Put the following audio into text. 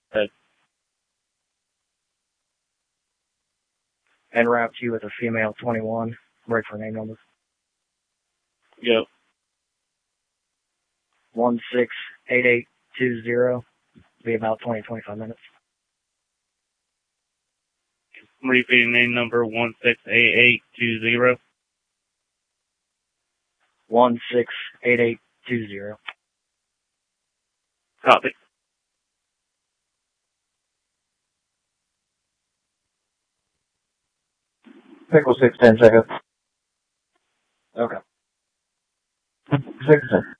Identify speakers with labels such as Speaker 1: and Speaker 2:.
Speaker 1: En route to you with a female 21. Ready for name number.
Speaker 2: Yep.
Speaker 1: 168820. Be about 20-25 minutes.
Speaker 2: Repeating name number 168820.
Speaker 1: 168820.
Speaker 2: Copy.
Speaker 3: Pickle 610 seconds.
Speaker 1: Okay.
Speaker 3: 610.